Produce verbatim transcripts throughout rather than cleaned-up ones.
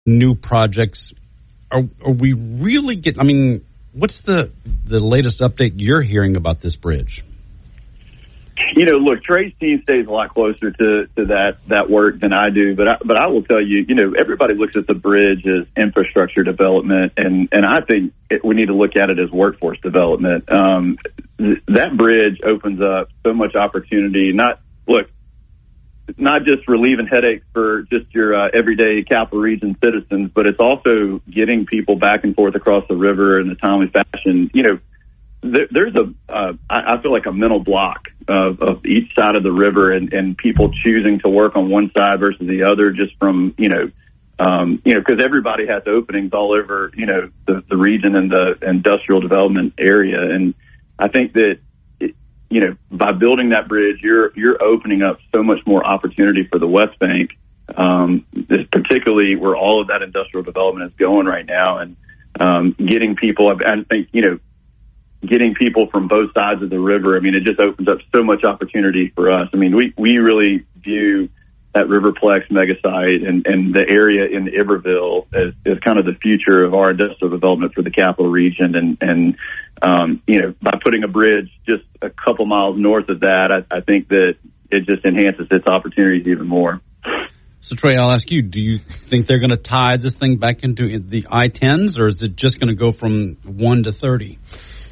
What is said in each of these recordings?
new projects. Are, are we really getting, I mean, what's the, the latest update you're hearing about this bridge? You know, look, Trey's team stays a lot closer to, to that, that work than I do. But I, but I will tell you, you know, everybody looks at the bridge as infrastructure development. And, and I think it, we need to look at it as workforce development. Um, th- that bridge opens up so much opportunity. Not, look, not just relieving headaches for just your uh, everyday Capital Region citizens, but it's also getting people back and forth across the river in a timely fashion. You know, there, there's a, uh, I, I feel like a mental block of, of each side of the river, and, and people choosing to work on one side versus the other, just from, you know, um, you know, because everybody has openings all over, you know, the, the region and the industrial development area. And I think that, it, you know, by building that bridge, you're you're opening up so much more opportunity for the West Bank, um, particularly where all of that industrial development is going right now, and um, getting people. I think, you know, getting people from both sides of the river. I mean, it just opens up so much opportunity for us. I mean, we, we really view that Riverplex mega site and, and the area in Iberville as, as kind of the future of our industrial development for the Capital Region. And, and um, you know, by putting a bridge just a couple miles north of that, I, I think that it just enhances its opportunities even more. So, Trey, I'll ask you, do you think they're going to tie this thing back into the I tens, or is it just going to go from one to thirty?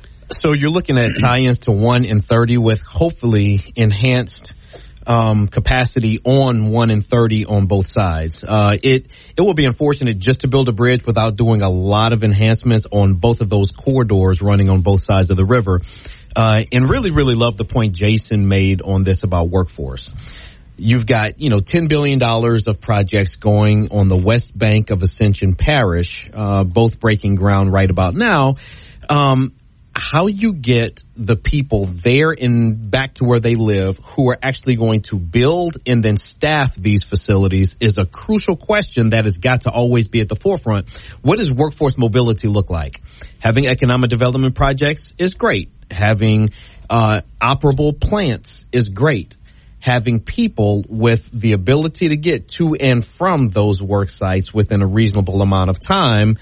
So you're looking at tie-ins to one and thirty with hopefully enhanced um, capacity on one and thirty on both sides. Uh, it it will be unfortunate just to build a bridge without doing a lot of enhancements on both of those corridors running on both sides of the river. Uh, and really, really love the point Jason made on this about workforce. You've got, you know, ten billion dollars of projects going on the west bank of Ascension Parish, uh, both breaking ground right about now. Um, How you get the people there and back to where they live who are actually going to build and then staff these facilities is a crucial question that has got to always be at the forefront. What does workforce mobility look like? Having economic development projects is great. Having uh, operable plants is great. Having people with the ability to get to and from those work sites within a reasonable amount of time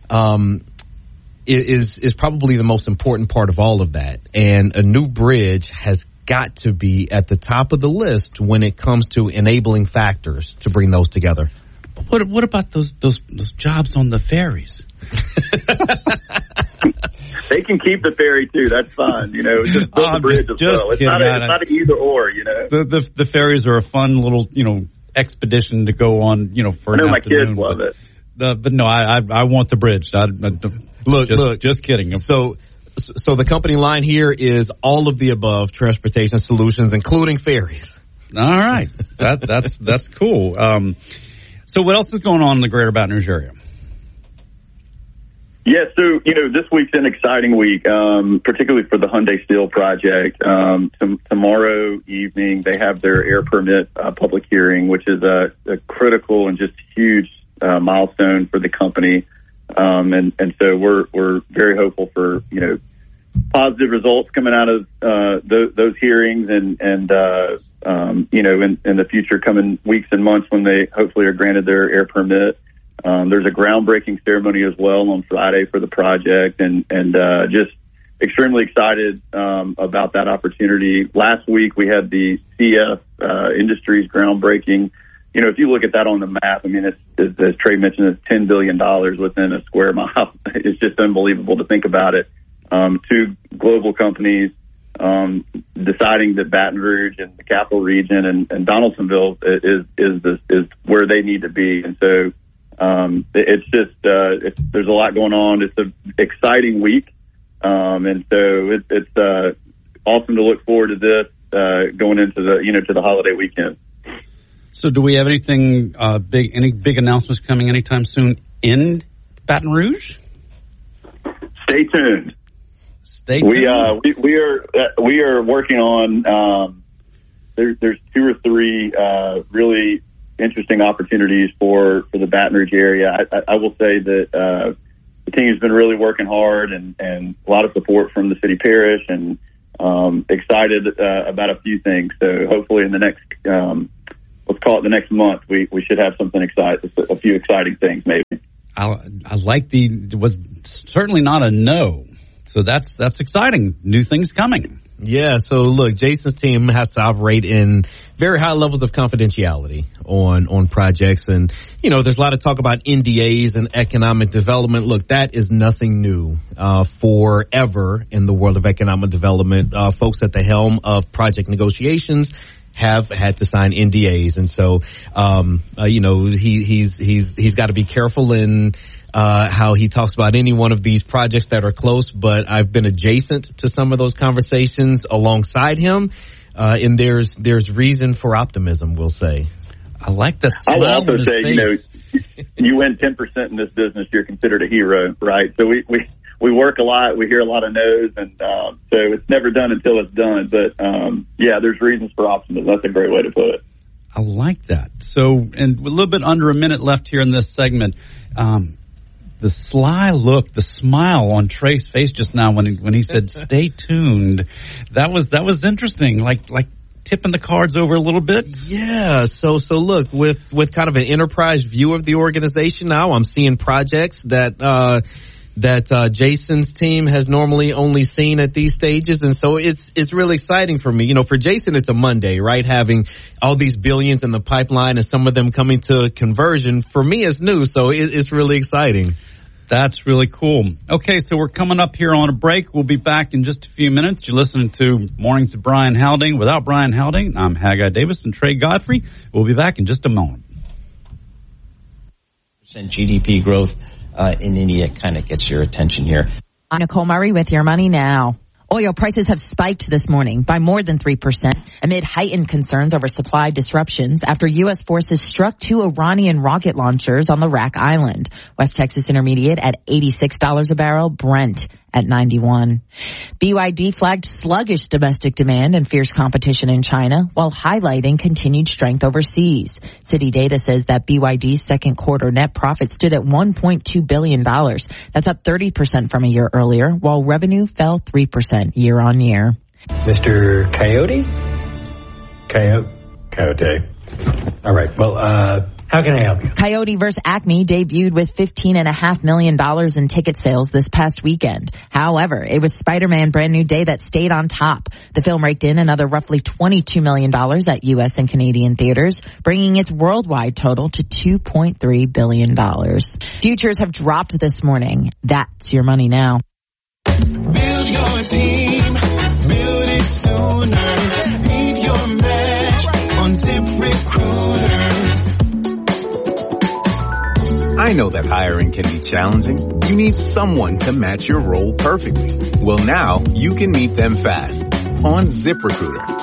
um is is probably the most important part of all of that. And a new bridge has got to be at the top of the list when it comes to enabling factors to bring those together. What what about those those, those jobs on the ferries? They can keep the ferry too. That's fine. You know, just build the bridge as well. It's not, a, it's not an either or. You know, the, the the ferries are a fun little, you know, expedition to go on. You know, for I know an my afternoon, kids love but, it. The, but no, I, I I want the bridge. I, I, look, just, look. Just kidding. So, so the company line here is all of the above transportation solutions, including ferries. All right, that that's that's cool. Um, so what else is going on in the Greater Baton Rouge area? Yeah, so, you know, this week's an exciting week, um, particularly for the Hyundai Steel project. Um, t- tomorrow evening, they have their air permit uh, public hearing, which is a, a critical and just huge uh, milestone for the company. Um, and, and so we're we're very hopeful for, you know, positive results coming out of uh, th- those hearings and, and uh, um, you know, in, in the future coming weeks and months when they hopefully are granted their air permit. Um, there's a groundbreaking ceremony as well on Friday for the project, and, and uh, just extremely excited um, about that opportunity. Last week we had the C F uh, Industries groundbreaking. You know, if you look at that on the map, I mean, it's, it's, as Trey mentioned, it's ten billion dollars within a square mile. It's just unbelievable to think about it. Um, two global companies um, deciding that Baton Rouge and the Capital Region and, and Donaldsonville is is the, is where they need to be, and so. Um, it's just, uh, it's, there's a lot going on. It's an exciting week. Um, and so it, it's, uh, awesome to look forward to this, uh, going into the, you know, to the holiday weekend. So do we have anything, uh, big, any big announcements coming anytime soon in Baton Rouge? Stay tuned. Stay tuned. We, uh, we, we are, uh, we are working on, um, there, there's two or three, uh, really, interesting opportunities for, for the Baton Rouge area. I, I, I will say that uh, the team has been really working hard and, and a lot of support from the city parish, and um, excited uh, about a few things. So hopefully in the next um, let's call it the next month, we, we should have something exciting, a few exciting things maybe. I, I like the, it was certainly not a no. So that's, that's exciting. New things coming. Yeah. So look, Jason's team has to operate in very high levels of confidentiality on, on projects. And, you know, there's a lot of talk about N D As and economic development. Look, that is nothing new, uh, forever in the world of economic development. Uh, folks at the helm of project negotiations have had to sign N D As. And so, um, uh, you know, he, he's, he's, he's got to be careful in, Uh, how he talks about any one of these projects that are close, but I've been adjacent to some of those conversations alongside him, uh, and there's there's reason for optimism, we'll say. I like that. I will also say, you know, you win ten percent in this business, you're considered a hero, right? So we, we, we work a lot, we hear a lot of no's, and uh, so it's never done until it's done. But, um, yeah, there's reasons for optimism. That's a great way to put it. I like that. So, and a little bit under a minute left here in this segment. Um, The sly look, the smile on Trey's face just now when he, when he said, "Stay tuned," that was that was interesting. Like like tipping the cards over a little bit. Yeah. So so look, with with kind of an enterprise view of the organization now, I'm seeing projects that uh that uh Jason's team has normally only seen at these stages, and so it's it's really exciting for me. You know, for Jason, it's a Monday, right? Having all these billions in the pipeline and some of them coming to conversion. For me, it's new, so it, it's really exciting. That's really cool. Okay, so we're coming up here on a break. We'll be back in just a few minutes. You're listening to Mornings with Brian Halding. Without Brian Halding, I'm Haggai Davis and Trey Godfrey. We'll be back in just a moment. G D P growth uh, in India kind of gets your attention here. I'm Nicole Murray with Your Money Now. Oil prices have spiked this morning by more than three percent amid heightened concerns over supply disruptions after U S forces struck two Iranian rocket launchers on the Rak Island. West Texas Intermediate at eighty-six dollars a barrel, Brent at ninety-one. B Y D flagged sluggish domestic demand and fierce competition in China while highlighting continued strength overseas. City data says that B Y D's second quarter net profit stood at one point two billion dollars. That's up thirty percent from a year earlier, while revenue fell three percent year on year. Mister Coyote? Coyote? Coyote. All right. Well, uh, how can I help you? Coyote versus Acme debuted with fifteen point five million dollars in ticket sales this past weekend. However, it was Spider-Man Brand New Day that stayed on top. The film raked in another roughly twenty-two million dollars at U S and Canadian theaters, bringing its worldwide total to two point three billion dollars. Futures have dropped this morning. That's Your Money Now. Build your team, build it sooner. Beat your match on ZipRecruiter. I know that hiring can be challenging. You need someone to match your role perfectly. Well, now you can meet them fast on ZipRecruiter.